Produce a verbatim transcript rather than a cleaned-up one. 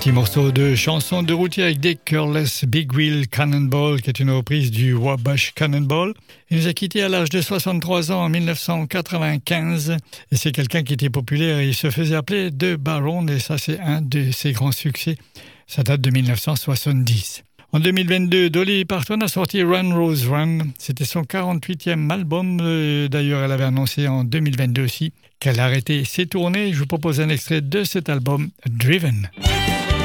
petit morceau de chanson de routier avec des Careless Big Wheel Cannonball, qui est une reprise du Wabash Cannonball. Il nous a quittés à l'âge de soixante-trois ans en mille neuf cent quatre-vingt-quinze. Et c'est quelqu'un qui était populaire. Il se faisait appeler The Baron, et ça, c'est un de ses grands succès. Ça date de mille neuf cent soixante-dix. En deux mille vingt-deux, Dolly Parton a sorti Run Rose Run. C'était son quarante-huitième album. D'ailleurs, elle avait annoncé en deux mille vingt-deux aussi qu'elle arrêtait ses tournées. Je vous propose un extrait de cet album, Driven.